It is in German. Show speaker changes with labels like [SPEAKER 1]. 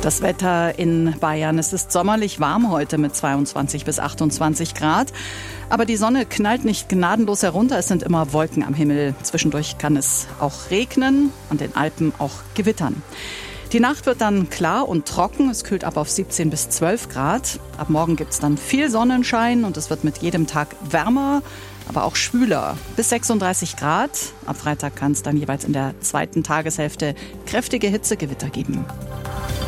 [SPEAKER 1] Das Wetter in Bayern. Es ist sommerlich warm heute mit 22 bis 28 Grad. Aber die Sonne knallt nicht gnadenlos herunter. Es sind immer Wolken am Himmel. Zwischendurch kann es auch regnen, an den Alpen auch gewittern. Die Nacht wird dann klar und trocken. Es kühlt ab auf 17 bis 12 Grad. Ab morgen gibt es dann viel Sonnenschein und es wird mit jedem Tag wärmer, aber auch schwüler. Bis 36 Grad. Ab Freitag kann es dann jeweils in der zweiten Tageshälfte kräftige Hitzegewitter geben.